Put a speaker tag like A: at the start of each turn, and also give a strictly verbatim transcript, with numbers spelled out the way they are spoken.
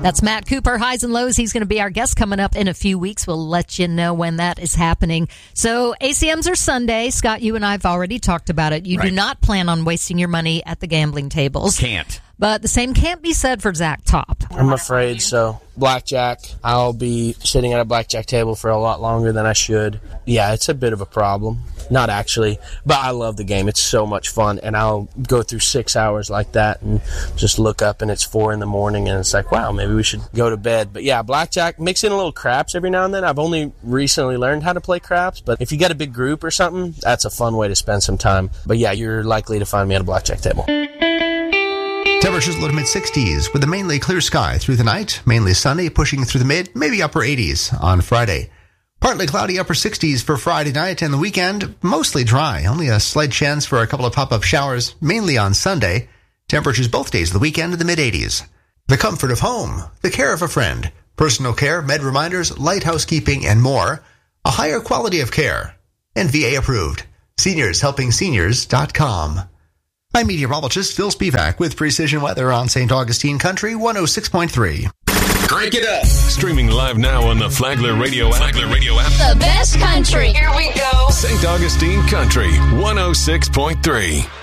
A: That's Matt Cooper, Highs and Lows. He's going to be our guest coming up in a few weeks. We'll let you know when that is happening. So A C Ms are Sunday. Scott, you and I have already talked about it. You
B: Right.
A: do not plan on wasting your money at the gambling tables.
B: Can't.
A: But the same can't be said for Zach Top.
C: I'm afraid so. Blackjack, I'll be sitting at a blackjack table for a lot longer than I should. Yeah, it's a bit of a problem. Not actually, but I love the game. It's so much fun, and I'll go through six hours like that and just look up and it's four in the morning and it's like, wow, maybe we should go to bed. But yeah, blackjack, mix in a little craps every now and then. I've only recently learned how to play craps, but if you got a big group or something, that's a fun way to spend some time. But yeah, you're likely to find me at a blackjack table.
D: Temperatures low to mid-sixties with a mainly clear sky through the night, mainly sunny, pushing through the mid, maybe upper eighties on Friday. Partly cloudy upper sixties for Friday night and the weekend, mostly dry. Only a slight chance for a couple of pop-up showers, mainly on Sunday. Temperatures both days of the weekend in the mid-eighties. The comfort of home, the care of a friend, personal care, med reminders, light housekeeping, and more. A higher quality of care. And V A approved. Seniors Helping Seniors dot com. I'm meteorologist Phil Spivak with Precision Weather on Saint Augustine Country one oh six point three.
E: Crank it up. Streaming live now on the Flagler Radio app. Flagler Radio app.
F: The best country. Here we go.
E: Saint Augustine Country one oh six point three.